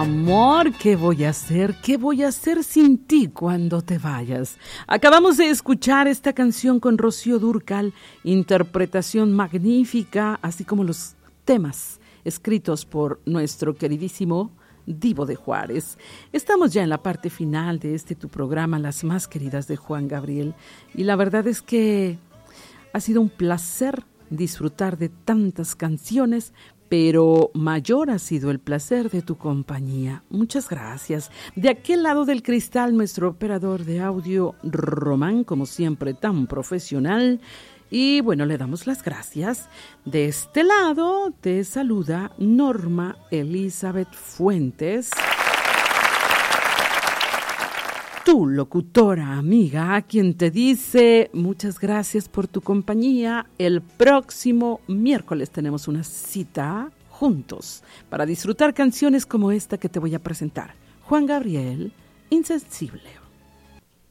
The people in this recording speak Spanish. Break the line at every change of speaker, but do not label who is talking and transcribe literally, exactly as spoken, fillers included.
Amor, ¿qué voy a hacer? ¿Qué voy a hacer sin ti cuando te vayas? Acabamos de escuchar esta canción con Rocío Dúrcal, interpretación magnífica, así como los temas escritos por nuestro queridísimo Divo de Juárez. Estamos ya en la parte final de este tu programa, Las Más Queridas de Juan Gabriel, y la verdad es que ha sido un placer disfrutar de tantas canciones, pero mayor ha sido el placer de tu compañía. Muchas gracias. De aquel lado del cristal, nuestro operador de audio, Román, como siempre, tan profesional. Y bueno, le damos las gracias. De este lado te saluda Norma Elizabeth Fuentes, tu locutora amiga, a quien te dice muchas gracias por tu compañía. El próximo miércoles tenemos una cita juntos para disfrutar canciones como esta que te voy a presentar. Juan Gabriel, Insensible.